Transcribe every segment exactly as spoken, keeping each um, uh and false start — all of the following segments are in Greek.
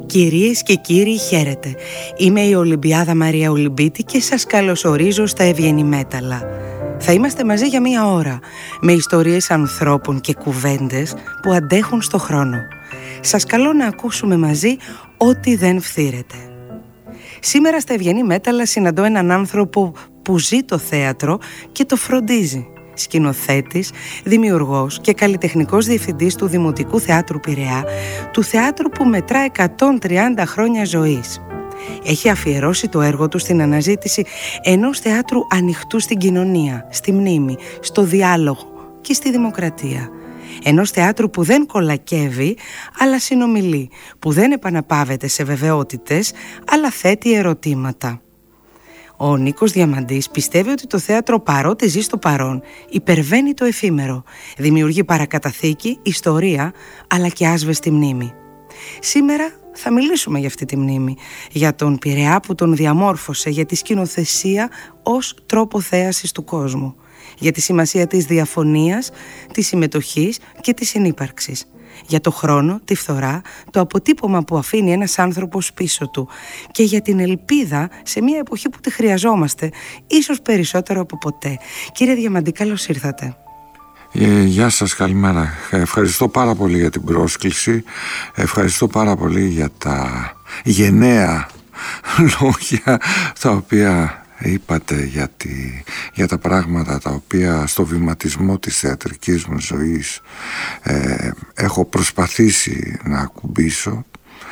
Κυρίες και κύριοι, χαίρετε. Είμαι η Ολυμπιάδα Μαρία Ολυμπίτη και σας καλωσορίζω στα Ευγενή Μέταλλα. Θα είμαστε μαζί για μία ώρα, με ιστορίες ανθρώπων και κουβέντες που αντέχουν στο χρόνο. Σας καλώ να ακούσουμε μαζί ό,τι δεν φθείρεται. Σήμερα στα Ευγενή Μέταλλα συναντώ έναν άνθρωπο που ζει το θέατρο και το φροντίζει. Σκηνοθέτης, δημιουργός και καλλιτεχνικός διευθυντής του Δημοτικού Θεάτρου Πειραιά, του θεάτρου που μετρά εκατόν τριάντα χρόνια ζωής. Έχει αφιερώσει το έργο του στην αναζήτηση ενός θεάτρου ανοιχτού στην κοινωνία, στη μνήμη, στο διάλογο και στη δημοκρατία. Ενός θεάτρου που δεν κολακεύει, αλλά συνομιλεί, που δεν επαναπαύεται σε βεβαιότητες, αλλά θέτει ερωτήματα. Ο Νίκος Διαμαντής πιστεύει ότι το θέατρο, παρότι ζει στο παρόν, υπερβαίνει το εφήμερο. Δημιουργεί παρακαταθήκη, ιστορία, αλλά και άσβεστη μνήμη. Σήμερα θα μιλήσουμε για αυτή τη μνήμη, για τον Πειραιά που τον διαμόρφωσε, για τη σκηνοθεσία ως τρόπο θέασης του κόσμου, για τη σημασία της διαφωνίας, της συμμετοχής και της συνύπαρξης, για το χρόνο, τη φθορά, το αποτύπωμα που αφήνει ένας άνθρωπος πίσω του και για την ελπίδα σε μια εποχή που τη χρειαζόμαστε, ίσως περισσότερο από ποτέ. Κύριε Διαμαντή, καλώς ήρθατε. Ε, γεια σας, καλημέρα. Ευχαριστώ πάρα πολύ για την πρόσκληση. Ευχαριστώ πάρα πολύ για τα γενναία λόγια τα οποία είπατε για, τη, για τα πράγματα τα οποία στο βηματισμό της θεατρικής μου ζωής ε, έχω προσπαθήσει να ακουμπήσω.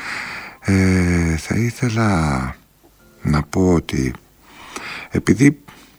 Ε, θα ήθελα να πω ότι επειδή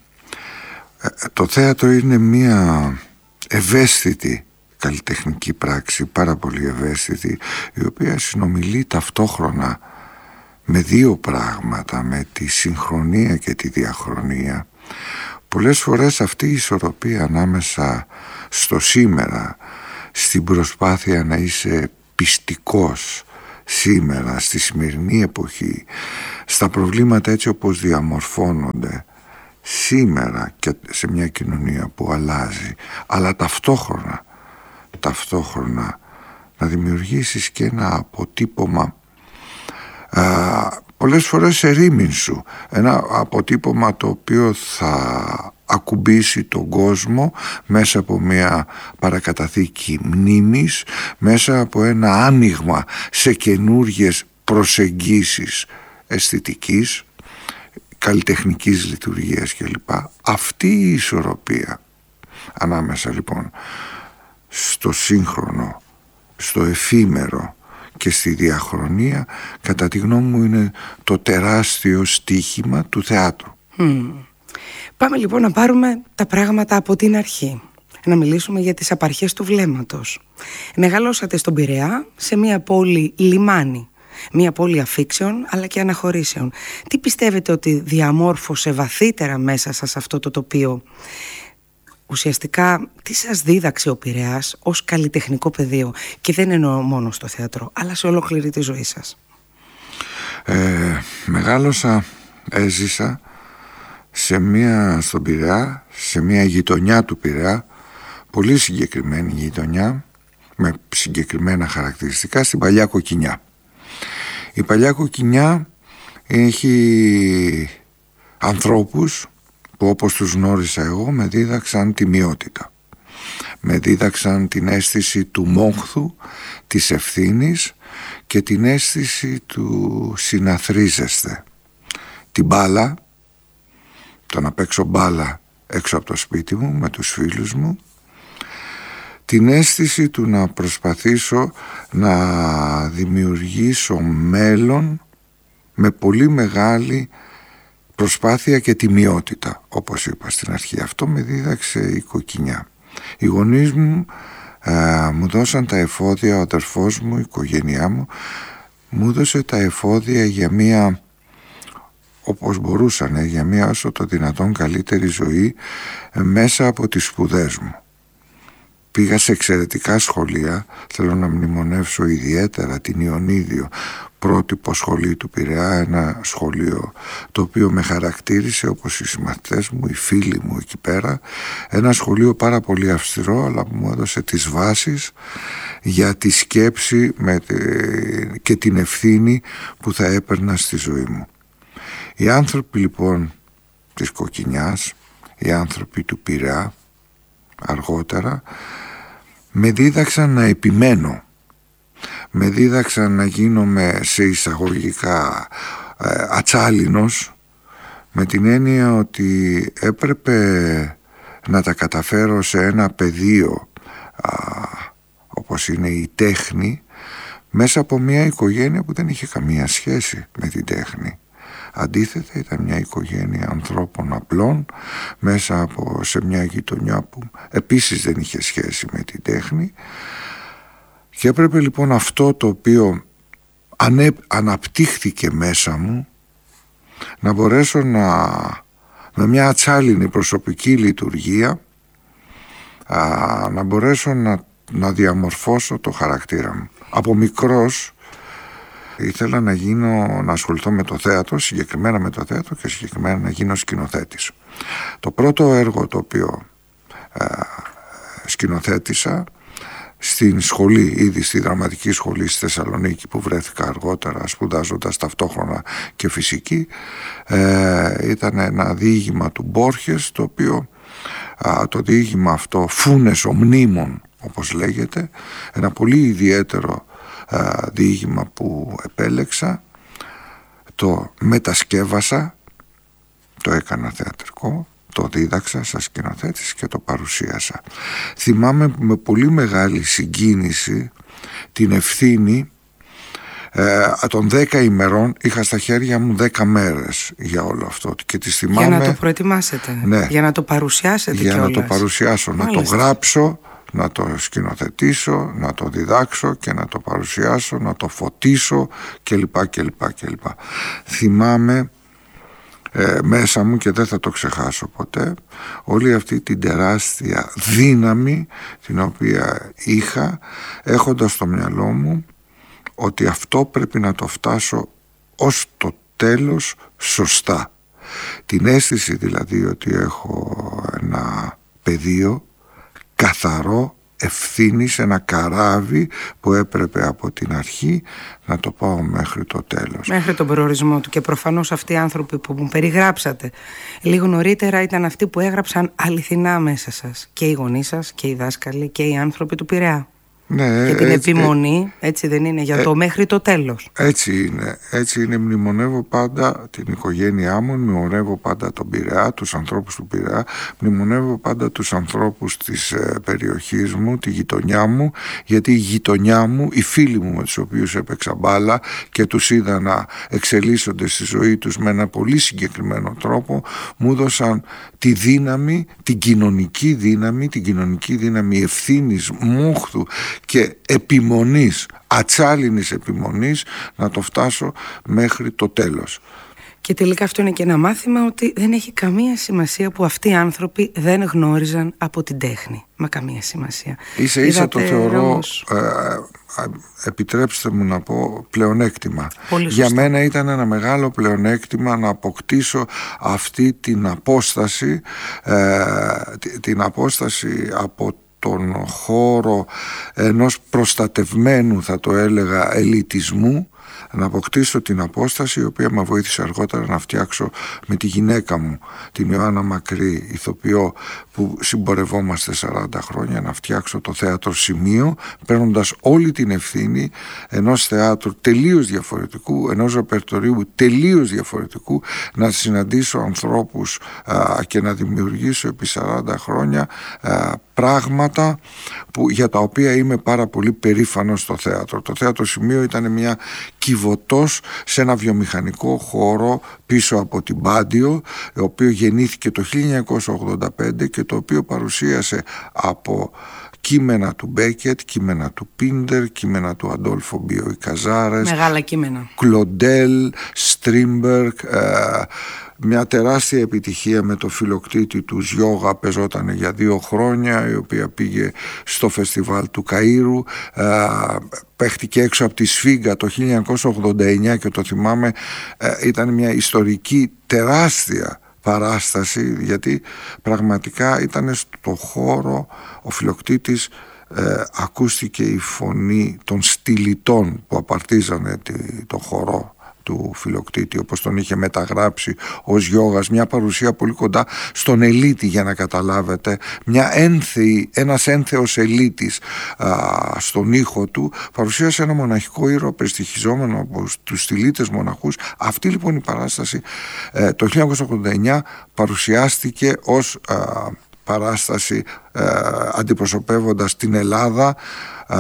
ε, το θέατρο είναι μία ευαίσθητη καλλιτεχνική πράξη, πάρα πολύ ευαίσθητη, η οποία συνομιλεί ταυτόχρονα με δύο πράγματα, με τη συγχρονία και τη διαχρονία. Πολλές φορές αυτή η ισορροπία ανάμεσα στο σήμερα, στην προσπάθεια να είσαι πιστικός σήμερα, στη σημερινή εποχή, στα προβλήματα έτσι όπως διαμορφώνονται σήμερα και σε μια κοινωνία που αλλάζει, αλλά ταυτόχρονα, ταυτόχρονα να δημιουργήσεις και ένα αποτύπωμα Uh, πολλές φορές ερήμην σου, ένα αποτύπωμα το οποίο θα ακουμπήσει τον κόσμο μέσα από μια παρακαταθήκη μνήμης, μέσα από ένα άνοιγμα σε καινούργιες προσεγγίσεις αισθητικής, καλλιτεχνικής λειτουργίας κλπ. Αυτή η ισορροπία ανάμεσα λοιπόν στο σύγχρονο, στο εφήμερο και στη διαχρονία, κατά τη γνώμη μου, είναι το τεράστιο στίχημα του θεάτρου. Mm. Πάμε λοιπόν να πάρουμε τα πράγματα από την αρχή. Να μιλήσουμε για τις απαρχές του βλέμματος. Μεγαλώσατε στον Πειραιά, σε μια πόλη λιμάνι, μια πόλη αφίξεων αλλά και αναχωρήσεων. Τι πιστεύετε ότι διαμόρφωσε βαθύτερα μέσα σας αυτό το τοπίο? Ουσιαστικά, τι σας δίδαξε ο Πειραιάς ως καλλιτεχνικό πεδίο? Και δεν εννοώ μόνο στο θέατρο, αλλά σε ολόκληρη τη ζωή σας. Ε, μεγάλωσα, έζησα σε μια, στον Πειραιά, σε μια γειτονιά του Πειραιά, πολύ συγκεκριμένη γειτονιά, με συγκεκριμένα χαρακτηριστικά, στην Παλιά Κοκκινιά. Η Παλιά Κοκκινιά έχει ανθρώπους που, όπως τους γνώρισα εγώ, με δίδαξαν τιμιότητα. Με δίδαξαν την αίσθηση του μόχθου, της ευθύνης και την αίσθηση του συναθρίζεστε. Την μπάλα, το να παίξω μπάλα έξω από το σπίτι μου με τους φίλους μου, την αίσθηση του να προσπαθήσω να δημιουργήσω μέλλον με πολύ μεγάλη προσπάθεια και τιμιότητα, όπως είπα στην αρχή. Αυτό με δίδαξε η Κοκκινιά. Οι γονείς μου ε, μου δώσαν τα εφόδια, ο αδερφός μου, η οικογένειά μου μου δώσε τα εφόδια για μία, όπως μπορούσαν, για μία όσο το δυνατόν καλύτερη ζωή ε, μέσα από τις σπουδές μου. Πήγα σε εξαιρετικά σχολεία, θέλω να μνημονεύσω ιδιαίτερα την Ιωνίδιο, πρότυπο σχολείο του Πειραιά, ένα σχολείο το οποίο με χαρακτήρισε όπως οι συμμαθητές μου, οι φίλοι μου εκεί πέρα, ένα σχολείο πάρα πολύ αυστηρό, αλλά που μου έδωσε τις βάσεις για τη σκέψη με τη... και την ευθύνη που θα έπαιρνα στη ζωή μου. Οι άνθρωποι λοιπόν της Κοκκινιάς, οι άνθρωποι του Πειραιά αργότερα με δίδαξαν να επιμένω, με δίδαξαν να γίνομαι σε εισαγωγικά ε, ατσάλινος, με την έννοια ότι έπρεπε να τα καταφέρω σε ένα πεδίο α, όπως είναι η τέχνη, μέσα από μια οικογένεια που δεν είχε καμία σχέση με την τέχνη. Αντίθετα ήταν μια οικογένεια ανθρώπων απλών μέσα από, σε μια γειτονιά που επίσης δεν είχε σχέση με την τέχνη, και έπρεπε λοιπόν αυτό το οποίο ανέ, αναπτύχθηκε μέσα μου να μπορέσω να, με μια ατσάλινη προσωπική λειτουργία α, να μπορέσω να, να διαμορφώσω το χαρακτήρα μου. Από μικρός ήθελα να γίνω, να ασχοληθώ με το θέατρο, συγκεκριμένα με το θέατρο και συγκεκριμένα να γίνω σκηνοθέτης. Το πρώτο έργο το οποίο ε, σκηνοθέτησα στην σχολή, ήδη στη δραματική σχολή στη Θεσσαλονίκη που βρέθηκα αργότερα σπουδάζοντας ταυτόχρονα και φυσική, ε, ήταν ένα διήγημα του Μπόρχες, το οποίο α, το διήγημα αυτό, Φούνες ομνήμων όπως λέγεται, ένα πολύ ιδιαίτερο α, διήγημα που επέλεξα, το μετασκεύασα, το έκανα θεατρικό, το δίδαξα σαν σκηνοθέτης και το παρουσίασα. Θυμάμαι με πολύ μεγάλη συγκίνηση την ευθύνη ε, των δέκα ημερών. Είχα στα χέρια μου δέκα μέρες για όλο αυτό και τις θυμάμαι. Για να το προετοιμάσετε, ναι, για να το παρουσιάσετε για κιόλας. να το παρουσιάσω, Μάλιστα. να το γράψω, να το σκηνοθετήσω, να το διδάξω και να το παρουσιάσω, να το φωτίσω κλπ. κλπ, κλπ. Θυμάμαι Ε, μέσα μου, και δεν θα το ξεχάσω ποτέ, όλη αυτή την τεράστια δύναμη την οποία είχα, έχοντας στο μυαλό μου ότι αυτό πρέπει να το φτάσω ως το τέλος σωστά. Την αίσθηση δηλαδή ότι έχω ένα πεδίο καθαρό ευθύνης, ένα καράβι που έπρεπε από την αρχή να το πάω μέχρι το τέλος. Μέχρι τον προορισμό του. Και προφανώς αυτοί οι άνθρωποι που μου περιγράψατε λίγο νωρίτερα ήταν αυτοί που έγραψαν αληθινά μέσα σας. Και οι γονείς σας και οι δάσκαλοι και οι άνθρωποι του Πειραιά. Ναι, και την έτσι, επιμονή, έτσι δεν είναι, για το ε, μέχρι το τέλος. Έτσι είναι, έτσι είναι. Μνημονεύω πάντα την οικογένειά μου, μνημονεύω πάντα τον Πειραιά, τους ανθρώπους του Πειραιά, μνημονεύω πάντα τους ανθρώπους της ε, περιοχής μου, τη γειτονιά μου, γιατί η γειτονιά μου, οι φίλοι μου με τους οποίους έπαιξα μπάλα και τους είδα να εξελίσσονται στη ζωή τους με ένα πολύ συγκεκριμένο τρόπο, μου έδωσαν τη δύναμη, την κοινωνική δύναμη, την κοινωνική δύναμη ευθύνης, μούχθου και επιμονής, ατσάλινης επιμονής να το φτάσω μέχρι το τέλος. Και τελικά αυτό είναι και ένα μάθημα ότι δεν έχει καμία σημασία που αυτοί οι άνθρωποι δεν γνώριζαν από την τέχνη. Μα καμία σημασία. Ίσα ίσα το θεωρώ, όμως... ε, ε, επιτρέψτε μου να πω, πλεονέκτημα. Για μένα ήταν ένα μεγάλο πλεονέκτημα να αποκτήσω αυτή την απόσταση, ε, την απόσταση από τον χώρο ενός προστατευμένου, θα το έλεγα, ελιτισμού, να αποκτήσω την απόσταση η οποία με βοήθησε αργότερα να φτιάξω με τη γυναίκα μου, την Ιωάννα Μακρύ, ηθοποιό που συμπορευόμαστε σαράντα χρόνια, να φτιάξω το θέατρο Σημείο, παίρνοντας όλη την ευθύνη ενός θεάτρου τελείως διαφορετικού, ενός ρεπερτορίου τελείως διαφορετικού, να συναντήσω ανθρώπους α, και να δημιουργήσω επί σαράντα χρόνια α, πράγματα που, για τα οποία είμαι πάρα πολύ περήφανος στο θέατρο. Το θέατρο Σημείο ήταν μια κυβωτός σε ένα βιομηχανικό χώρο πίσω από την Πάντιο, το οποίο γεννήθηκε το χίλια εννιακόσια ογδόντα πέντε και το οποίο παρουσίασε από κείμενα του Μπέκετ, κείμενα του Πίντερ, κείμενα του Αντόλφο Μπιοϊκαζάρες, μεγάλα κείμενα, Κλοντέλ, Strindberg, μια τεράστια επιτυχία με το Φιλοκτήτη του Ζιώγα, παίζονταν για δύο χρόνια, η οποία πήγε στο φεστιβάλ του Καΐρου, παίχτηκε έξω από τη Σφίγγα το χίλια εννιακόσια ογδόντα εννιά και το θυμάμαι, ήταν μια ιστορική τεράστια παράσταση, γιατί πραγματικά ήταν στο χώρο ο Φιλοκτήτης. Ε, ακούστηκε η φωνή των στυλιτών που απαρτίζανε το χορό του Φιλοκτήτη, όπως τον είχε μεταγράψει ο Ζιώγας, μια παρουσία πολύ κοντά στον Ελίτη, για να καταλάβετε, μια ένθεη, ένας ένθεος Ελίτης α, στον ήχο του, παρουσίασε ένα μοναχικό ήρωα περιστοιχιζόμενο από τους στυλίτες μοναχούς. Αυτή λοιπόν η παράσταση ε, το χίλια εννιακόσια ογδόντα εννιά παρουσιάστηκε ως α, παράσταση ε, αντιπροσωπεύοντας την Ελλάδα ε,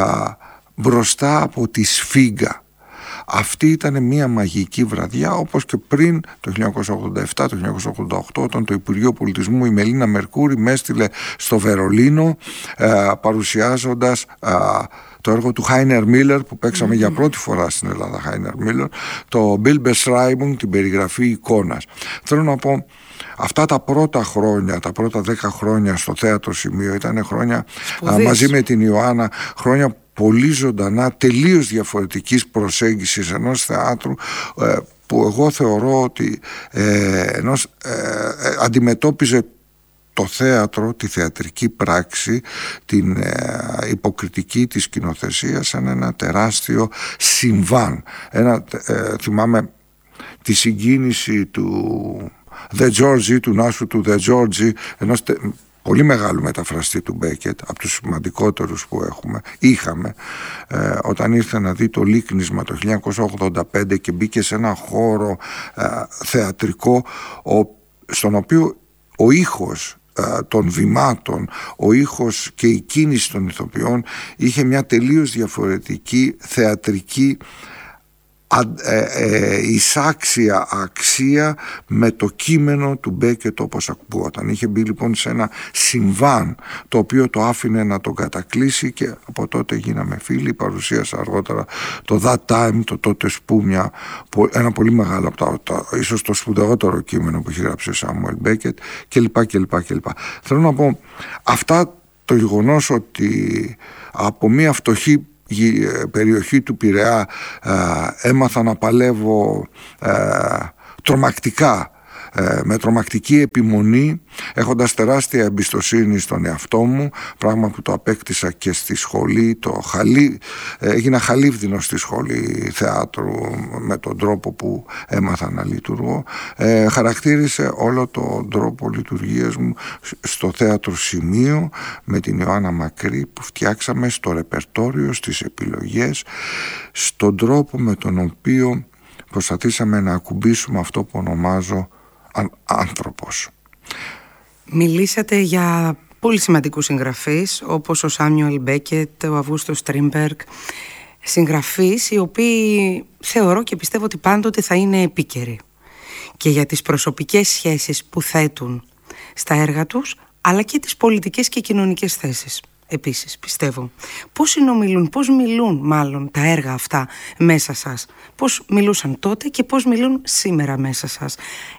μπροστά από τη Σφίγγα. Αυτή ήταν μια μαγική βραδιά, όπως και πριν το χίλια εννιακόσια ογδόντα επτά, το χίλια εννιακόσια ογδόντα οκτώ, όταν το Υπουργείο Πολιτισμού, η Μελίνα Μερκούρη, με έστειλε στο Βερολίνο ε, παρουσιάζοντας ε, το έργο του Χάινερ Μίλλερ, που παίξαμε mm-hmm. για πρώτη φορά στην Ελλάδα, Χάινερ Μίλλερ, το Bildbeschreibung, την περιγραφή εικόνας. Θέλω να πω, αυτά τα πρώτα χρόνια, τα πρώτα δέκα χρόνια στο Θέατρο Σημείο ήταν χρόνια α, μαζί με την Ιωάννα, χρόνια πολύ ζωντανά, τελείως διαφορετικής προσέγγισης ενός θεάτρου ε, που εγώ θεωρώ ότι ε, ενός, ε, ε, αντιμετώπιζε το θέατρο, τη θεατρική πράξη, την ε, υποκριτική της σκηνοθεσίας σαν ένα τεράστιο συμβάν. Ένα, ε, θυμάμαι τη συγκίνηση του The Georgie, του Νάσου του The Georgie, ενός τε, πολύ μεγάλου μεταφραστή του Μπέκετ, από τους σημαντικότερους που έχουμε, είχαμε, ε, όταν ήρθε να δει το Λύκνισμα το χίλια εννιακόσια ογδόντα πέντε και μπήκε σε ένα χώρο ε, θεατρικό, ο, στον οποίο ο ήχος των βημάτων, ο ήχος και η κίνηση των ηθοποιών είχε μια τελείως διαφορετική θεατρική ε, ε, εισάξια αξία με το κείμενο του Μπέκετ όπως ακούγονταν. Είχε μπει λοιπόν σε ένα συμβάν το οποίο το άφηνε να τον κατακλείσει και από τότε γίναμε φίλοι. Παρουσίασα αργότερα το That Time, το τότε Σπούμια, ένα πολύ μεγάλο από τα, τα ίσως το σπουδαιότερο κείμενο που έχει γράψει ο Σάμουελ Μπέκετ κλπ. κλπ, κλπ. Θέλω να πω, αυτά, το γεγονός ότι από μια φτωχή περιοχή του Πειραιά ε, έμαθα να παλεύω ε, τρομακτικά, ε, με τρομακτική επιμονή, έχοντας τεράστια εμπιστοσύνη στον εαυτό μου, πράγμα που το απέκτησα και στη σχολή, το χαλί, ε, έγινα χαλίβδινος στη σχολή θεάτρου με τον τρόπο που έμαθα να λειτουργώ, ε, χαρακτήρισε όλο τον τρόπο λειτουργίας μου στο Θέατρο Σημείο με την Ιωάννα Μακρύ, που φτιάξαμε στο ρεπερτόριο, στις επιλογές, στον τρόπο με τον οποίο προσπαθήσαμε να ακουμπήσουμε αυτό που ονομάζω άνθρωπος. Μιλήσατε για πολύ σημαντικούς συγγραφείς όπως ο Σάμιουελ Μπέκετ, ο Αυγούστος Στρίνμπεργκ, συγγραφείς οι οποίοι θεωρώ και πιστεύω ότι πάντοτε θα είναι επίκαιροι και για τις προσωπικές σχέσεις που θέτουν στα έργα τους, αλλά και τις πολιτικές και κοινωνικές θέσεις. Επίσης πιστεύω πώς συνομιλούν, πώς μιλούν μάλλον τα έργα αυτά μέσα σας, πώς μιλούσαν τότε και πώς μιλούν σήμερα μέσα σας.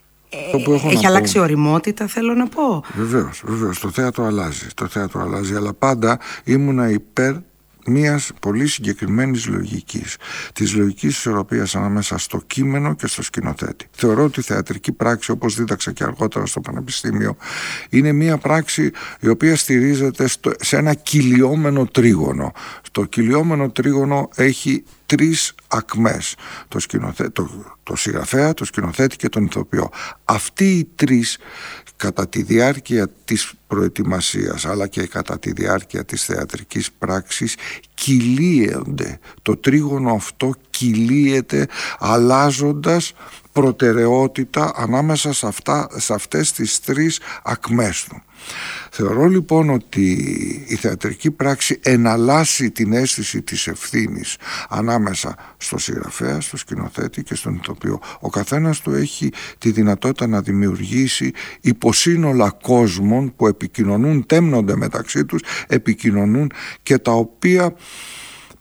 Ε, έχει αλλάξει οριμότητα, θέλω να πω. Βεβαίως, βεβαίως, το θέατρο αλλάζει, το θέατρο αλλάζει, αλλά πάντα ήμουνα υπέρ μιας πολύ συγκεκριμένης λογικής, της λογικής ισορροπίας ανάμεσα στο κείμενο και στο σκηνοθέτη. Θεωρώ ότι η θεατρική πράξη, όπως δίδαξα και αργότερα στο Πανεπιστήμιο, είναι μια πράξη η οποία στηρίζεται στο, σε ένα κυλιόμενο τρίγωνο. Το κυλιόμενο τρίγωνο έχει τρεις ακμές, το, σκηνοθέ, το, το συγγραφέα, το σκηνοθέτη και τον ηθοποιό. Αυτοί οι τρεις κατά τη διάρκεια της προετοιμασίας αλλά και κατά τη διάρκεια της θεατρικής πράξης κυλίονται. Το τρίγωνο αυτό κυλίεται αλλάζοντας προτεραιότητα ανάμεσα σε, αυτά, σε αυτές τις τρεις ακμές του. Θεωρώ λοιπόν ότι η θεατρική πράξη εναλλάσσει την αίσθηση της ευθύνης ανάμεσα στο συγγραφέα, στο σκηνοθέτη και στον ηθοποιό. Ο καθένας του έχει τη δυνατότητα να δημιουργήσει υποσύνολα κόσμων που επικοινωνούν, τέμνονται μεταξύ τους, επικοινωνούν και τα οποία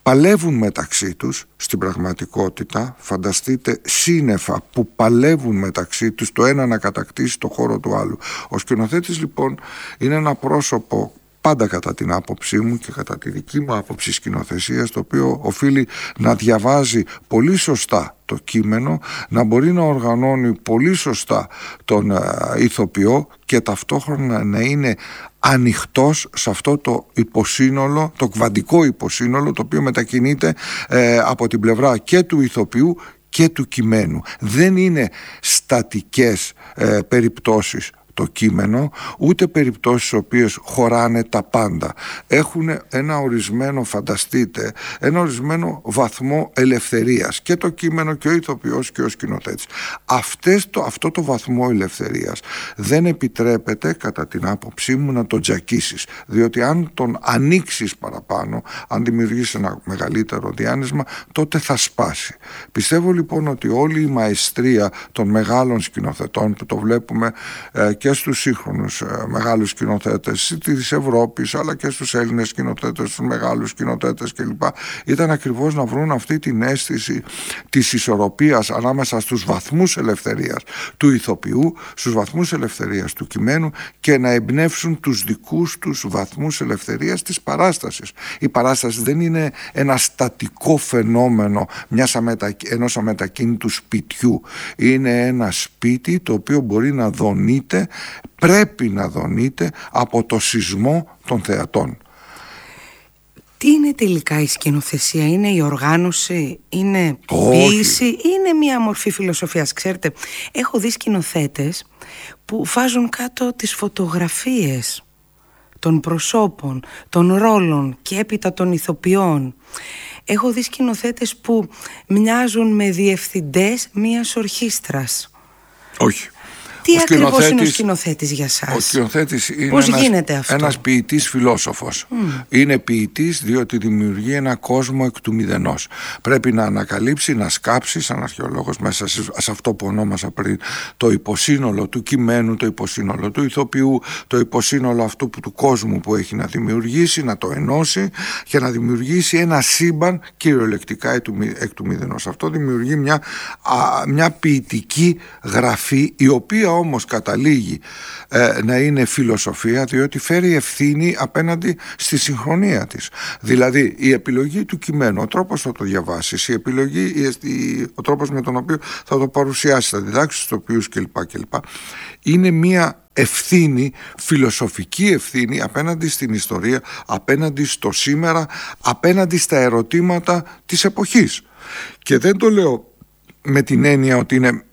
παλεύουν μεταξύ τους στην πραγματικότητα. Φανταστείτε σύννεφα που παλεύουν μεταξύ τους, το ένα να κατακτήσει το χώρο του άλλου. Ο σκηνοθέτης λοιπόν είναι ένα πρόσωπο, πάντα κατά την άποψή μου και κατά τη δική μου άποψη σκηνοθεσίας, το οποίο οφείλει να διαβάζει πολύ σωστά το κείμενο, να μπορεί να οργανώνει πολύ σωστά τον ε, ηθοποιό και ταυτόχρονα να είναι ανοιχτός σε αυτό το υποσύνολο, το κβαντικό υποσύνολο, το οποίο μετακινείται ε, από την πλευρά και του ηθοποιού και του κειμένου. Δεν είναι στατικές ε, περιπτώσεις το κείμενο, ούτε περιπτώσεις οι οποίες χωράνε τα πάντα. Έχουν ένα ορισμένο, φανταστείτε, ένα ορισμένο βαθμό ελευθερίας, και το κείμενο και ο ηθοποιός και ο σκηνοθέτης. Αυτές το, αυτό το βαθμό ελευθερίας δεν επιτρέπεται, κατά την άποψή μου, να τον τζακίσεις, διότι αν τον ανοίξεις παραπάνω, αν δημιουργήσεις ένα μεγαλύτερο διάνυσμα, τότε θα σπάσει. Πιστεύω λοιπόν ότι όλη η μαεστρία των μεγάλων σκηνοθετών, που το βλέπουμε ε, και στους σύγχρονους ε, μεγάλους σκηνοθέτες της Ευρώπης, αλλά και στους Έλληνες σκηνοθέτες, στους μεγάλους σκηνοθέτες κλπ, ήταν ακριβώς να βρουν αυτή την αίσθηση της ισορροπίας ανάμεσα στους βαθμούς ελευθερίας του ηθοποιού, στους βαθμούς ελευθερίας του κειμένου, και να εμπνεύσουν τους δικούς τους βαθμούς ελευθερίας της παράστασης. Η παράσταση δεν είναι ένα στατικό φαινόμενο μιας αμετα... ενός αμετακίνητου σπιτιού. Είναι ένα σπίτι το οποίο μπορεί να δονείται, πρέπει να δονείται από το σεισμό των θεατών. Τι είναι τελικά η σκηνοθεσία? Είναι η οργάνωση, είναι η ποίηση, είναι μια μορφή φιλοσοφίας? Ξέρετε, έχω δει σκηνοθέτες που βάζουν κάτω τις φωτογραφίες των προσώπων, των ρόλων και έπειτα των ηθοποιών. Έχω δει σκηνοθέτες που μοιάζουν με διευθυντές μιας ορχήστρας. Όχι. Τι ακριβώς είναι ο σκηνοθέτης για σας? Ο σκηνοθέτης είναι Πώς ένας, γίνεται αυτό? ένας ποιητής φιλόσοφος. Mm. Είναι ποιητής διότι δημιουργεί ένα κόσμο εκ του μηδενός. Πρέπει να ανακαλύψει, να σκάψει σαν αρχαιολόγος μέσα σε αυτό που ονόμασα πριν, το υποσύνολο του κειμένου, το υποσύνολο του ηθοποιού, το υποσύνολο αυτού που, του κόσμου που έχει να δημιουργήσει, να το ενώσει και να δημιουργήσει ένα σύμπαν κυριολεκτικά εκ του, εκ του μηδενός. Αυτό δημιουργεί μια, α, μια ποιητική γραφή, η οποία όμως καταλήγει ε, να είναι φιλοσοφία, διότι φέρει ευθύνη απέναντι στη συγχρονία της. Δηλαδή η επιλογή του κειμένου, ο τρόπος θα το διαβάσεις, η επιλογή, η, η, ο τρόπος με τον οποίο θα το παρουσιάσεις, θα διδάξεις τους τοπίους κλπ, κλπ, είναι μια ευθύνη, φιλοσοφική ευθύνη απέναντι στην ιστορία, απέναντι στο σήμερα, απέναντι στα ερωτήματα της εποχής. Και δεν το λέω με την έννοια ότι είναι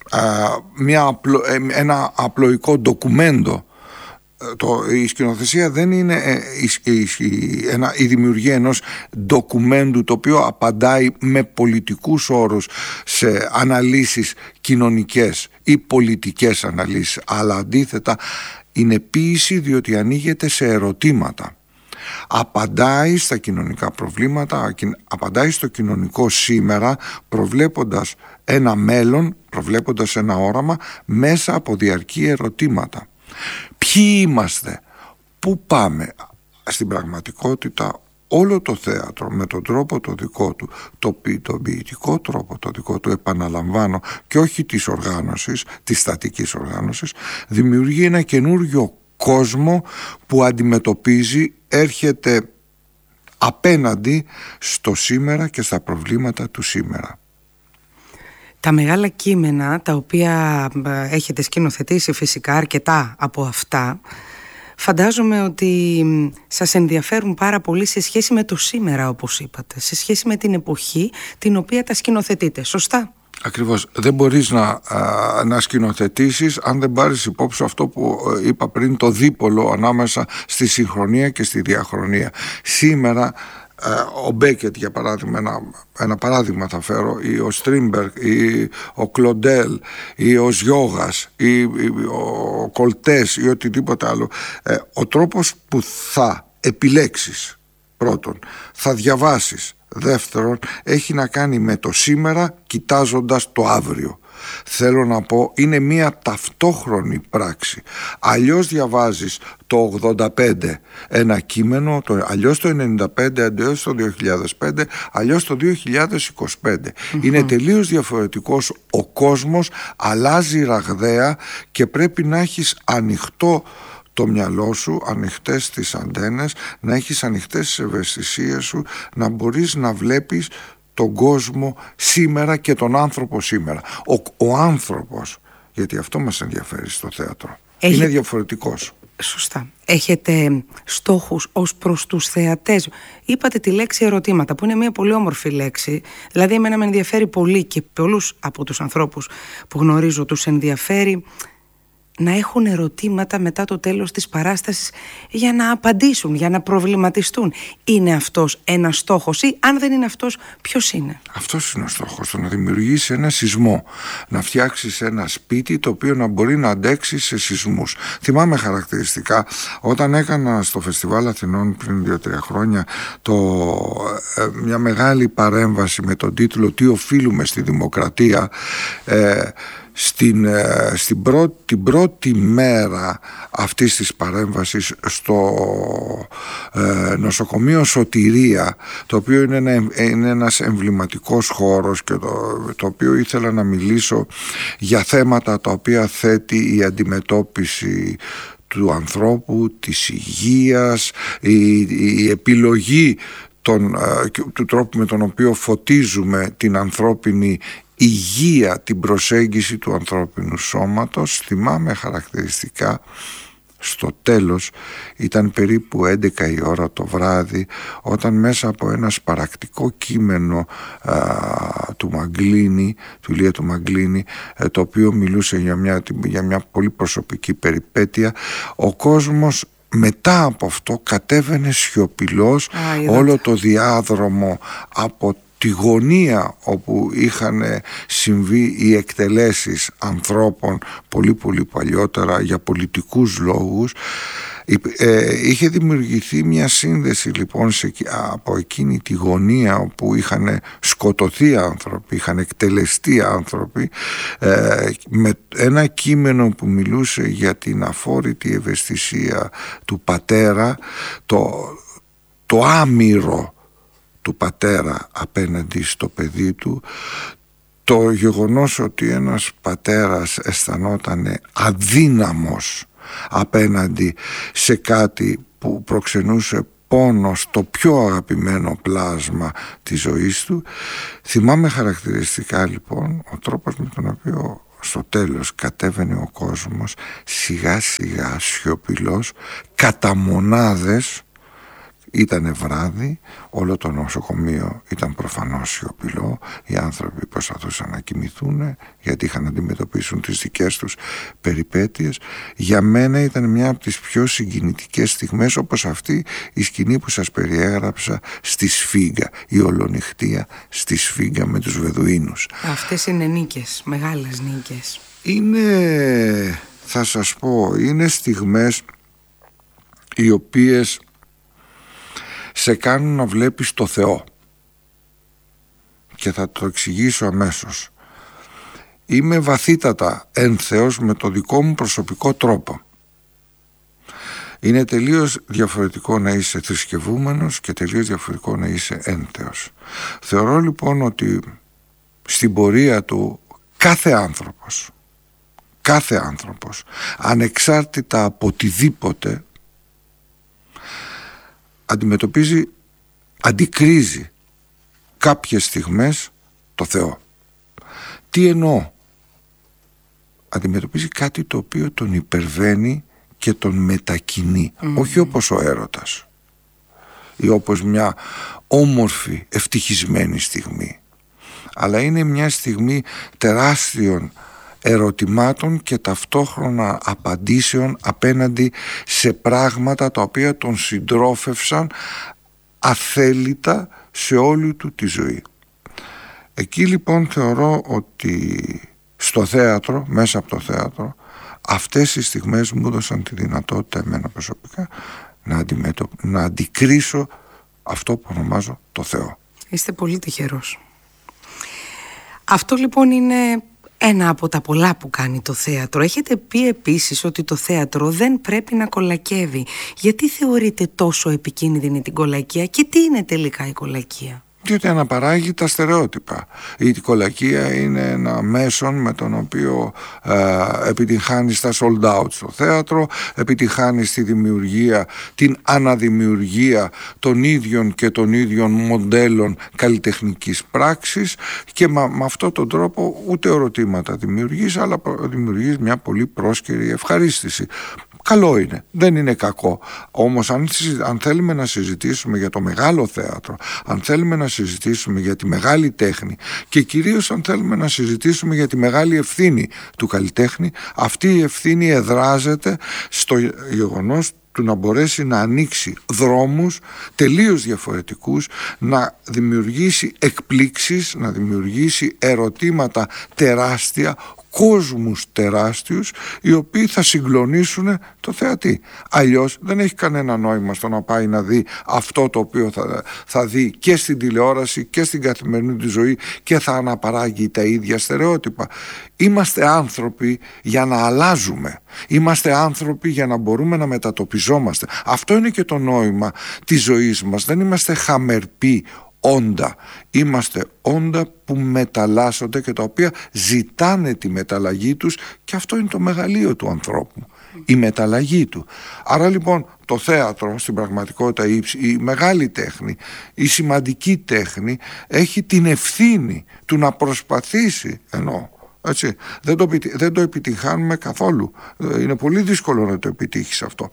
Μια απλο, ένα απλοϊκό ντοκουμέντο. Το, η σκηνοθεσία δεν είναι η, η, η, ένα, η δημιουργία ενός ντοκουμέντου το οποίο απαντάει με πολιτικούς όρους σε αναλύσεις κοινωνικές ή πολιτικές αναλύσεις, αλλά αντίθετα είναι ποίηση, διότι ανοίγεται σε ερωτήματα. Απαντάει στα κοινωνικά προβλήματα, απαντάει στο κοινωνικό σήμερα, προβλέποντας ένα μέλλον, προβλέποντας ένα όραμα μέσα από διαρκή ερωτήματα. Ποιοι είμαστε, πού πάμε? Στην πραγματικότητα όλο το θέατρο με τον τρόπο το δικό του, το, το ποιητικό τρόπο το δικό του, επαναλαμβάνω, και όχι της οργάνωσης, της στατικής οργάνωσης, δημιουργεί ένα καινούριο κόσμο που αντιμετωπίζει, έρχεται απέναντι στο σήμερα και στα προβλήματα του σήμερα. Τα μεγάλα κείμενα τα οποία έχετε σκηνοθετήσει, φυσικά αρκετά από αυτά, φαντάζομαι ότι σας ενδιαφέρουν πάρα πολύ σε σχέση με το σήμερα, όπως είπατε, σε σχέση με την εποχή την οποία τα σκηνοθετείτε, σωστά? Ακριβώς. Δεν μπορείς να, α, να σκηνοθετήσεις αν δεν πάρεις υπόψη αυτό που είπα πριν, το δίπολο ανάμεσα στη συγχρονία και στη διαχρονία. Σήμερα ο Μπέκετ, για παράδειγμα, ένα, ένα παράδειγμα θα φέρω, ή ο Στρίνμπεργκ ή ο Κλοντέλ ή ο Ζιώγας ή, ή ο Κολτές ή οτιδήποτε άλλο, ο τρόπος που θα επιλέξεις, πρώτον, θα διαβάσεις, Δεύτερον, έχει να κάνει με το σήμερα κοιτάζοντας το αύριο. Θέλω να πω, είναι μία ταυτόχρονη πράξη. Αλλιώς διαβάζεις το ογδόντα πέντε ένα κείμενο, το, αλλιώς το ενενήντα πέντε, αλλιώς το δύο χιλιάδες πέντε, αλλιώς το δύο χιλιάδες είκοσι πέντε. Mm-hmm. Είναι τελείως διαφορετικός ο κόσμος, αλλάζει ραγδαία και πρέπει να έχεις ανοιχτό το μυαλό σου, ανοιχτές τις αντένες, να έχεις ανοιχτές τις ευαισθησίες σου, να μπορείς να βλέπεις τον κόσμο σήμερα και τον άνθρωπο σήμερα. Ο, ο άνθρωπος, γιατί αυτό μας ενδιαφέρει στο θέατρο, Έχει... είναι διαφορετικός. Σωστά. Έχετε στόχους ως προς τους θεατές? Είπατε τη λέξη ερωτήματα, που είναι μια πολύ όμορφη λέξη. Δηλαδή εμένα με ενδιαφέρει πολύ, και πολλούς από τους ανθρώπους που γνωρίζω τους ενδιαφέρει να έχουν ερωτήματα μετά το τέλος της παράστασης για να απαντήσουν, για να προβληματιστούν. Είναι αυτός ένας στόχος, ή αν δεν είναι αυτός, ποιος είναι? Αυτός είναι ο στόχος, το να δημιουργήσεις ένα σεισμό, να φτιάξεις ένα σπίτι το οποίο να μπορεί να αντέξει σε σεισμούς. Θυμάμαι χαρακτηριστικά όταν έκανα στο Φεστιβάλ Αθηνών πριν δύο τρία χρόνια το, ε, μια μεγάλη παρέμβαση με τον τίτλο «Τι οφείλουμε στη δημοκρατία», ε, Στην, στην πρώτη, την πρώτη μέρα αυτής της παρέμβασης στο ε, νοσοκομείο Σωτηρία, το οποίο είναι, ένα, είναι ένας εμβληματικός χώρος, και το, το οποίο ήθελα να μιλήσω για θέματα τα οποία θέτει η αντιμετώπιση του ανθρώπου, της υγείας, η, η επιλογή των, ε, του τρόπου με τον οποίο φωτίζουμε την ανθρώπινη υγεία, την προσέγγιση του ανθρώπινου σώματος. Θυμάμαι χαρακτηριστικά στο τέλος, ήταν περίπου έντεκα η ώρα το βράδυ, όταν μέσα από ένα σπαρακτικό κείμενο α, του Μαγκλίνη, του Ηλία του Μαγκλίνη, ε, το οποίο μιλούσε για μια, για μια πολύ προσωπική περιπέτεια, ο κόσμος μετά από αυτό κατέβαινε σιωπηλός όλο το διάδρομο από τη γωνία όπου είχαν συμβεί οι εκτελέσεις ανθρώπων πολύ πολύ παλιότερα για πολιτικούς λόγους. Ε, είχε δημιουργηθεί μια σύνδεση λοιπόν σε, από εκείνη τη γωνία όπου είχαν σκοτωθεί άνθρωποι, είχαν εκτελεστεί άνθρωποι, ε, με ένα κείμενο που μιλούσε για την αφόρητη ευαισθησία του πατέρα, το, το άμυρο του πατέρα απέναντι στο παιδί του, το γεγονός ότι ένας πατέρας αισθανόταν αδύναμος απέναντι σε κάτι που προξενούσε πόνο στο πιο αγαπημένο πλάσμα της ζωής του. Θυμάμαι χαρακτηριστικά λοιπόν ο τρόπος με τον οποίο στο τέλος κατέβαινε ο κόσμος σιγά σιγά σιωπηλός, κατά μονάδες. Ήτανε βράδυ, όλο το νοσοκομείο ήταν προφανώς σιωπηλό, οι άνθρωποι προσπαθούσαν να κοιμηθούν γιατί είχαν να αντιμετωπίσουν τις δικές τους περιπέτειες. Για μένα ήταν μια από τις πιο συγκινητικές στιγμές, όπως αυτή η σκηνή που σας περιέγραψα στη Σφίγγα, η ολονυχτία στη Σφίγγα με τους Βεδουίνους. Αυτές είναι νίκες, μεγάλες νίκες. Είναι, θα σας πω, είναι στιγμές οι οποίες σε κάνουν να βλέπεις το Θεό, και θα το εξηγήσω αμέσως. Είμαι βαθύτατα ένθεος με το δικό μου προσωπικό τρόπο. Είναι τελείως διαφορετικό να είσαι θρησκευούμενος και τελείως διαφορετικό να είσαι ένθεος. Θεωρώ λοιπόν ότι στην πορεία του κάθε άνθρωπος, κάθε άνθρωπος, ανεξάρτητα από οτιδήποτε, αντιμετωπίζει, αντικρίζει κάποιες στιγμές το Θεό. Τι εννοώ? Αντιμετωπίζει κάτι το οποίο τον υπερβαίνει και τον μετακινεί, mm. όχι όπως ο έρωτας ή όπως μια όμορφη ευτυχισμένη στιγμή, αλλά είναι μια στιγμή τεράστιων ερωτημάτων και ταυτόχρονα απαντήσεων απέναντι σε πράγματα τα οποία τον συντρόφευσαν αθέλητα σε όλη του τη ζωή. Εκεί λοιπόν θεωρώ ότι στο θέατρο, μέσα από το θέατρο, αυτές οι στιγμές μου έδωσαν τη δυνατότητα εμένα προσωπικά να, αντιμετω... να αντικρίσω αυτό που ονομάζω το Θεό. Είστε πολύ τυχερός. Αυτό λοιπόν είναι ένα από τα πολλά που κάνει το θέατρο. Έχετε πει επίσης ότι το θέατρο δεν πρέπει να κολακεύει. Γιατί θεωρείτε τόσο επικίνδυνη την κολακεία και τι είναι τελικά η κολακεία? Διότι αναπαράγει τα στερεότυπα. Η κολακεία είναι ένα μέσον με τον οποίο ε, επιτυγχάνεις τα sold out στο θέατρο, επιτυγχάνεις τη δημιουργία, την αναδημιουργία των ίδιων και των ίδιων μοντέλων καλλιτεχνικής πράξης και με, με αυτόν τον τρόπο ούτε ερωτήματα δημιουργείς, αλλά δημιουργείς μια πολύ πρόσκαιρη ευχαρίστηση. Καλό είναι, δεν είναι κακό. Όμως αν, αν θέλουμε να συζητήσουμε για το μεγάλο θέατρο, αν θέλουμε να συζητήσουμε για τη μεγάλη τέχνη και κυρίως αν θέλουμε να συζητήσουμε για τη μεγάλη ευθύνη του καλλιτέχνη, αυτή η ευθύνη εδράζεται στο γεγονός του να μπορέσει να ανοίξει δρόμους τελείως διαφορετικούς, να δημιουργήσει εκπλήξεις, να δημιουργήσει ερωτήματα τεράστια, κόσμους τεράστιους, οι οποίοι θα συγκλονίσουν το θεατή. Αλλιώς δεν έχει κανένα νόημα στο να πάει να δει αυτό το οποίο θα, θα δει και στην τηλεόραση και στην καθημερινή του ζωή και θα αναπαράγει τα ίδια στερεότυπα. Είμαστε άνθρωποι για να αλλάζουμε. Είμαστε άνθρωποι για να μπορούμε να μετατοπιζόμαστε. Αυτό είναι και το νόημα της ζωής μας. Δεν είμαστε χαμερποί όντα. Είμαστε όντα που μεταλλάσσονται και τα οποία ζητάνε τη μεταλλαγή τους και αυτό είναι το μεγαλείο του ανθρώπου, η μεταλλαγή του. Άρα λοιπόν το θέατρο στην πραγματικότητα, η, η μεγάλη τέχνη, η σημαντική τέχνη έχει την ευθύνη του να προσπαθήσει, ενώ έτσι, δεν, το, δεν το επιτυγχάνουμε καθόλου, είναι πολύ δύσκολο να το επιτύχεις αυτό.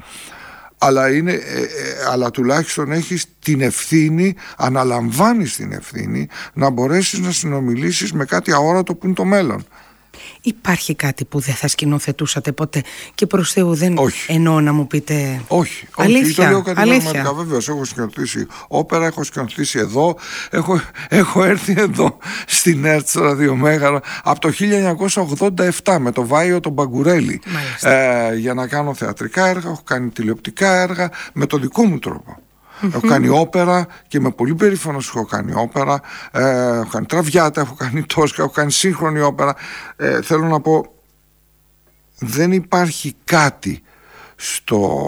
Αλλά, είναι, ε, ε, αλλά τουλάχιστον έχεις την ευθύνη, αναλαμβάνεις την ευθύνη να μπορέσεις να συνομιλήσεις με κάτι αόρατο που είναι το μέλλον. Υπάρχει κάτι που δεν θα σκηνοθετούσατε ποτέ και προς Θεού δεν όχι. εννοώ να μου πείτε όχι, αλήθεια, όχι, το λέω αλήθεια. Βέβαιως έχω σκηνοθετήσει όπερα, έχω σκηνοθετήσει εδώ, έχω, έχω έρθει εδώ στην ΕΡΤ Ραδιομέγαρο από το χίλια εννιακόσια ογδόντα επτά με το Βάιο τον Μπαγκουρέλη ε, για να κάνω θεατρικά έργα, έχω κάνει τηλεοπτικά έργα με τον δικό μου τρόπο. Mm-hmm. Έχω κάνει όπερα και με πολύ περήφανος έχω κάνει όπερα, ε, έχω κάνει τραβιάτα, έχω κάνει τόσκα, έχω κάνει σύγχρονη όπερα. Ε, θέλω να πω, δεν υπάρχει κάτι στο,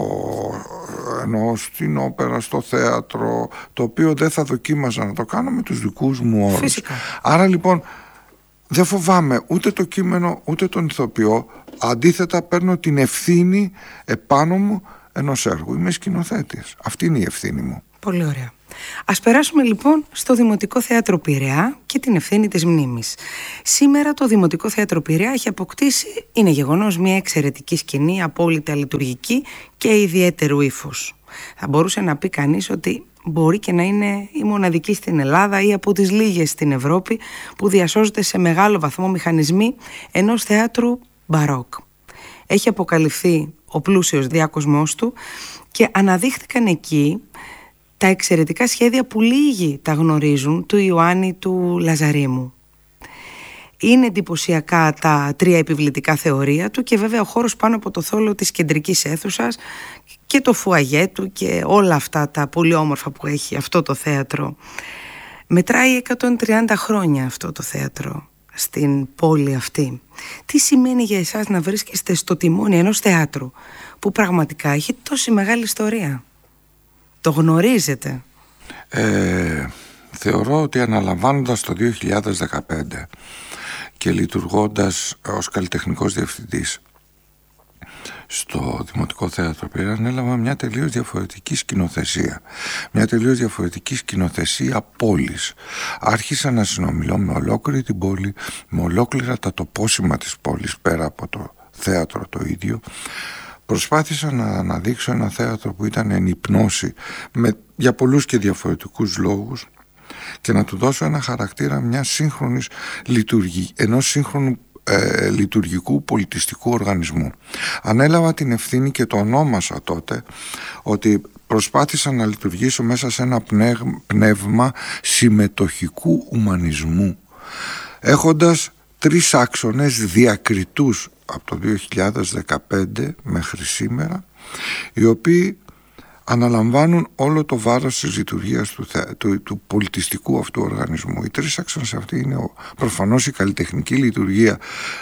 ενώ στην όπερα, στο θέατρο, το οποίο δεν θα δοκίμαζα να το κάνω με τους δικούς μου όρους. Φυσικά. Άρα λοιπόν δεν φοβάμαι ούτε το κείμενο ούτε τον ηθοποιό, αντίθετα παίρνω την ευθύνη επάνω μου ενός έργου. Είμαι σκηνοθέτης. Αυτή είναι η ευθύνη μου. Πολύ ωραία. Ας περάσουμε λοιπόν στο Δημοτικό Θέατρο Πειραιά και την ευθύνη της μνήμης. Σήμερα το Δημοτικό Θέατρο Πειραιά έχει αποκτήσει, είναι γεγονός, μια εξαιρετική σκηνή, απόλυτα λειτουργική και ιδιαίτερου ύφους. Θα μπορούσε να πει κανείς ότι μπορεί και να είναι η μοναδική στην Ελλάδα ή από τις λίγες στην Ευρώπη που διασώζεται σε μεγάλο βαθμό μηχανισμοί ενός θεάτρου μπαρόκ. Έχει αποκαλυφθεί ο πλούσιος διάκοσμός του και αναδείχθηκαν εκεί τα εξαιρετικά σχέδια που λίγοι τα γνωρίζουν του Ιωάννη του Λαζαρίμου. Είναι εντυπωσιακά τα τρία επιβλητικά θεωρία του και βέβαια ο χώρος πάνω από το θόλο της κεντρικής αίθουσας και το φουαγέ του και όλα αυτά τα πολύ όμορφα που έχει αυτό το θέατρο. Μετράει εκατόν τριάντα χρόνια αυτό το θέατρο στην πόλη αυτή. Τι σημαίνει για εσάς να βρίσκεστε στο τιμόνι ενός θεάτρου που πραγματικά έχει τόση μεγάλη ιστορία? Το γνωρίζετε? Ε, θεωρώ ότι αναλαμβάνοντας το δύο χιλιάδες δεκαπέντε και λειτουργώντας ως καλλιτεχνικός διευθυντής στο Δημοτικό Θέατρο Πειραιά, ανέλαβα μια τελείως διαφορετική σκηνοθεσία. Μια τελείως διαφορετική σκηνοθεσία πόλης. Άρχισα να συνομιλώ με ολόκληρη την πόλη, με ολόκληρα τα τοπόσημα της πόλης, πέρα από το θέατρο το ίδιο. Προσπάθησα να αναδείξω ένα θέατρο που ήταν εν υπνώση με, για πολλούς και διαφορετικούς λόγους και να του δώσω ένα χαρακτήρα μιας σύγχρονης λειτουργική, ενός σύγχρονου Ε, λειτουργικού πολιτιστικού οργανισμού. Ανέλαβα την ευθύνη και το ονόμασα τότε ότι προσπάθησα να λειτουργήσω μέσα σε ένα πνεύμα συμμετοχικού ουμανισμού, έχοντας τρεις άξονες διακριτούς από το δύο χιλιάδες δεκαπέντε μέχρι σήμερα, οι οποίοι αναλαμβάνουν όλο το βάρος της λειτουργίας του, του, του πολιτιστικού αυτού οργανισμού. Οι τρεις άξονες αυτοί είναι ο, προφανώς η καλλιτεχνική λειτουργία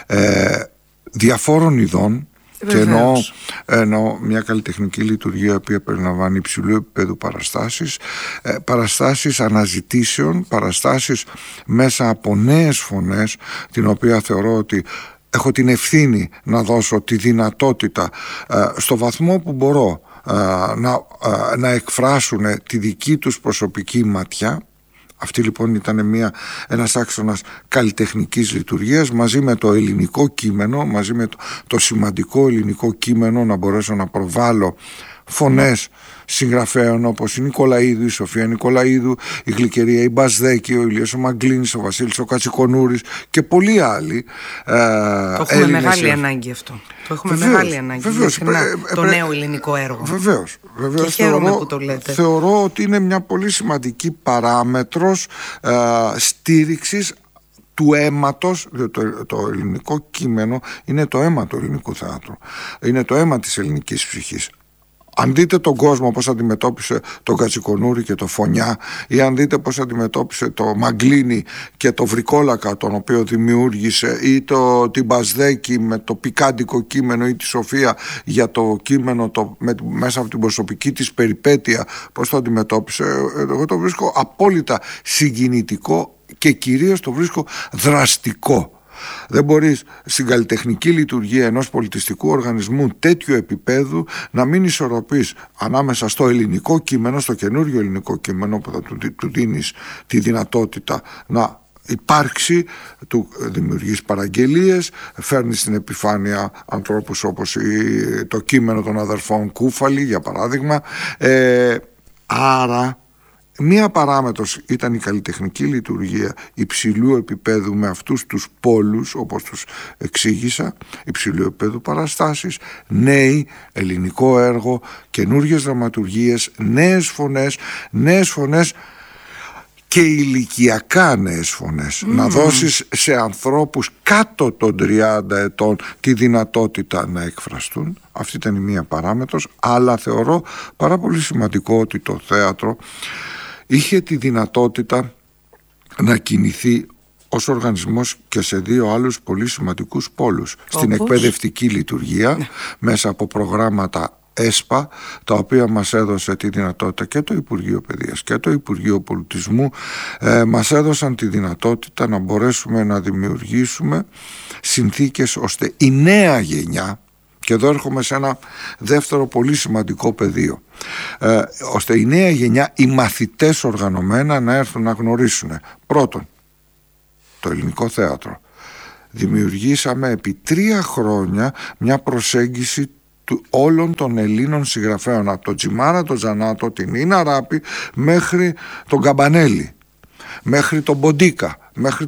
ε, διαφόρων ειδών. Και εννοώ, εννοώ μια καλλιτεχνική λειτουργία που περιλαμβάνει υψηλού επίπεδου παραστάσεις, ε, παραστάσεις αναζητήσεων, παραστάσεις μέσα από νέες φωνές, την οποία θεωρώ ότι έχω την ευθύνη να δώσω τη δυνατότητα ε, στο βαθμό που μπορώ ε, να, ε, να εκφράσουν τη δική τους προσωπική ματιά. Αυτή λοιπόν ήταν μια, ένας άξονας καλλιτεχνικής λειτουργίας, μαζί με το ελληνικό κείμενο, μαζί με το, το σημαντικό ελληνικό κείμενο, να μπορέσω να προβάλλω φωνές συγγραφέων όπως η Νικολαίδου, η Σοφία Νικολαίδου, η Γλυκερία, η Μπασδέκη, ο Ηλίας ο Μαγκλίνης, ο Βασίλης ο Κατσικονούρης και πολλοί άλλοι. Ε, το έχουμε μεγάλη ανάγκη αυτό. Το έχουμε βεβαίως, μεγάλη ανάγκη. Βεβαίως, συχνά, ε, ε, το ε, νέο ελληνικό έργο. Βεβαίως. Βεβαίως, και χαίρομαι θεωρώ, που το λέτε. Θεωρώ ότι είναι μια πολύ σημαντική παράμετρος ε, στήριξης του αίματος, διότι το, το ελληνικό κείμενο είναι το αίμα του ελληνικού θεάτρου. Είναι το αίμα της ελληνικής ψυχής. Αν δείτε τον κόσμο πώς αντιμετώπισε τον Κατσικονούρη και το Φωνιά, ή αν δείτε πώς αντιμετώπισε το Μαγκλίνη και το Βρικόλακα, τον οποίο δημιούργησε, ή το, την Μπασδέκη με το πικάντικο κείμενο, ή τη Σοφία για το κείμενο το, με, μέσα από την προσωπική της περιπέτεια, πώς το αντιμετώπισε, εγώ το βρίσκω απόλυτα συγκινητικό και κυρίως το βρίσκω δραστικό. Δεν μπορείς στην καλλιτεχνική λειτουργία ενός πολιτιστικού οργανισμού τέτοιου επίπεδου να μην ισορροπείς ανάμεσα στο ελληνικό κείμενο, στο καινούριο ελληνικό κείμενο που θα του, του δίνεις τη δυνατότητα να υπάρξει, του δημιουργείς παραγγελίες, φέρνεις στην επιφάνεια ανθρώπους όπως η, το κείμενο των αδερφών Κούφαλη για παράδειγμα. ε, άρα μία παράμετρος ήταν η καλλιτεχνική λειτουργία υψηλού επίπεδου με αυτούς τους πόλους, όπως τους εξήγησα, υψηλού επίπεδου παραστάσεις, νέοι, ελληνικό έργο, καινούργιες δραματουργίες, νέες φωνές, νέες φωνές και ηλικιακά νέες φωνές. Mm. Να δώσεις σε ανθρώπους κάτω των τριάντα ετών τη δυνατότητα να εκφραστούν. Αυτή ήταν η μία παράμετρος, αλλά θεωρώ πάρα πολύ σημαντικό ότι το θέατρο είχε τη δυνατότητα να κινηθεί ως οργανισμός και σε δύο άλλους πολύ σημαντικούς πόλους. Όπως? Στην εκπαιδευτική λειτουργία, ναι. μέσα από προγράμματα ΕΣΠΑ, τα οποία μας έδωσε τη δυνατότητα, και το Υπουργείο Παιδείας και το Υπουργείο Πολιτισμού ε, μας έδωσαν τη δυνατότητα να μπορέσουμε να δημιουργήσουμε συνθήκες ώστε η νέα γενιά, και εδώ έρχομαι σε ένα δεύτερο πολύ σημαντικό πεδίο, ε, ώστε η νέα γενιά, οι μαθητές οργανωμένα, να έρθουν να γνωρίσουν πρώτον το ελληνικό θέατρο. Δημιουργήσαμε επί τρία χρόνια μια προσέγγιση του όλων των Ελλήνων συγγραφέων, από τον Τσιμάρα, τον Ζανάτο, την Νίνα Ράπη μέχρι τον Καμπανέλη, μέχρι τον Ποντίκα, μέχρι